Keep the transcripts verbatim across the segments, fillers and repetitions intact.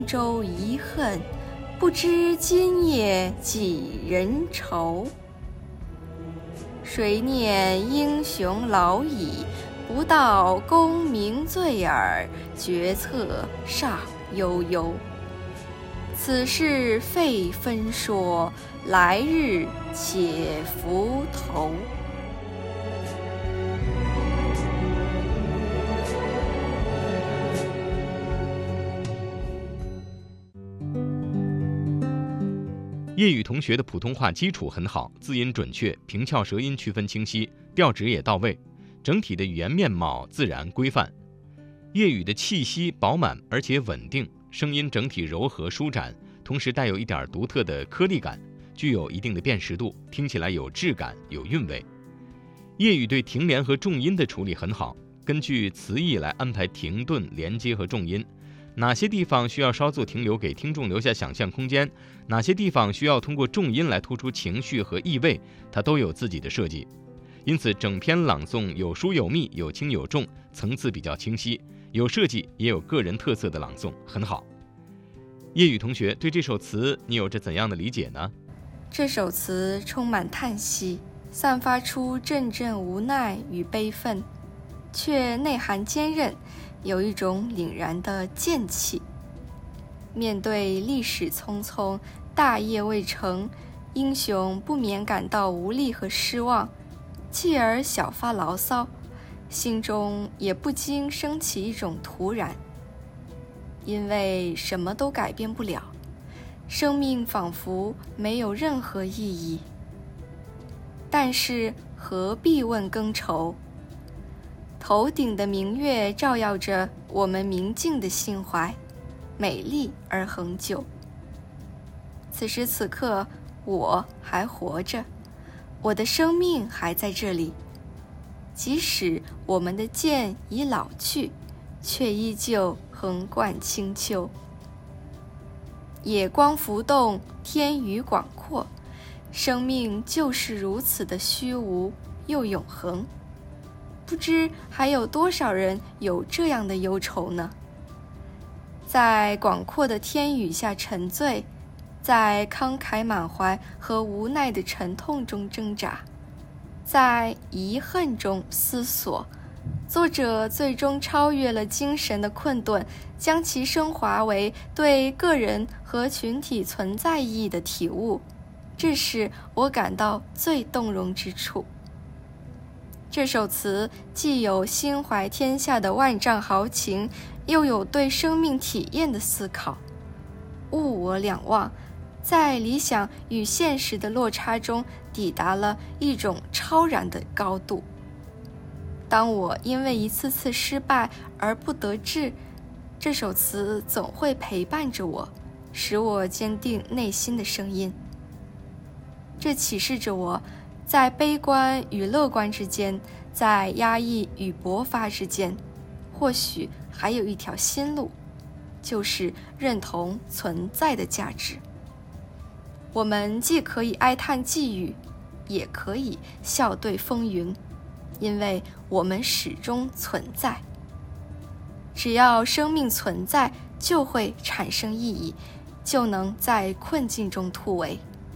舟一恨，不知今夜几人愁。谁念英雄老矣，不道功名醉耳，决策尚悠悠。此事费分说，来日且浮头。 叶宇同学的普通话基础很好，字音准确，平翘舌音区分清晰，调值也到位，整体的语言面貌自然规范。叶宇的气息饱满而且稳定，声音整体柔和舒展，同时带有一点独特的颗粒感，具有一定的辨识度，听起来有质感有韵味。叶宇对停连和重音的处理很好，根据词义来安排停顿连接和重音，哪些地方需要稍作停留，给听众留下想象空间，哪些地方需要通过重音来突出情绪和意味，它都有自己的设计。因此整篇朗诵有疏有密，有轻有重，层次比较清晰，有设计也有个人特色的朗诵，很好。叶宇同学，对这首词你有着怎样的理解呢？ 这首词充满叹息，散发出阵阵无奈与悲愤，却内涵坚韧，有一种凛然的剑气。面对历史匆匆，大业未成，英雄不免感到无力和失望，继而小发牢骚，心中也不禁升起一种突然。因为什么都改变不了，生命仿佛没有任何意义。但是何必问更愁？头顶的明月照耀着我们明净的心怀，美丽而恒久。此时此刻，我还活着，我的生命还在这里。即使我们的剑已老去，却依旧横贯清秋。野光浮动，天宇广阔，生命就是如此的虚无又永恒。不知还有多少人有这样的忧愁呢？在广阔的天宇下沉醉，在慷慨满怀和无奈的沉痛中挣扎，在遗恨中思索，作者最终超越了精神的困顿，将其升华为对个人和群体存在意义的体悟，这是我感到最动容之处。这首词既有心怀天下的万丈豪情，又有对生命体验的思考。物我两忘，在理想与现实的落差中抵达了一种超然的高度。当我因为一次次失败而不得志，这首词总会陪伴着我，使我坚定内心的声音。这启示着我，在悲观与乐观之间，在压抑与勃发之间，或许还有一条新路，就是认同存在的价值。我们既可以哀叹寄语，也可以笑对风云，因为我们始终存在。只要生命存在，就会产生意义，就能在困境中突围。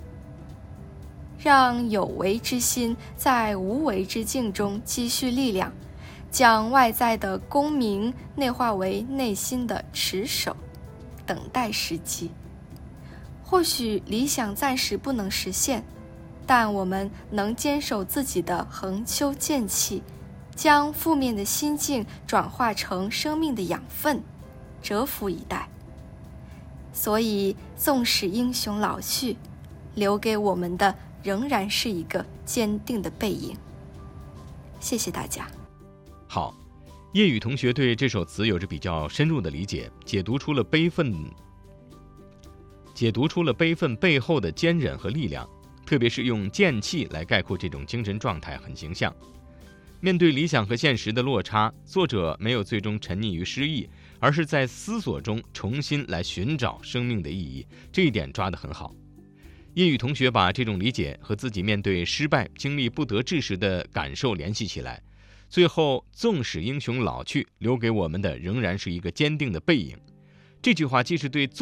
让有为之心在无为之境中积蓄力量，将外在的功名内化为内心的持守，等待时机。或许理想暂时不能实现，但我们能坚守自己的横秋剑气，将负面的心境转化成生命的养分，蛰伏以待。所以纵使英雄老去，留给我们的仍然是一个坚定的背影。谢谢大家。 好，叶宇同学对这首词有着比较深入的理解，解读出了悲愤解读出了悲愤背后的坚韧和力量，特别是用剑气来概括这种精神状态，很形象。面对理想和现实的落差，作者没有最终沉溺于失意，而是在思索中重新来寻找生命的意义，这一点抓得很好。叶宇同学把这种理解和自己面对失败、经历不得志时的感受联系起来，最后纵使英雄老去，留给我们的仍然是一个坚定的背影。这句话既是对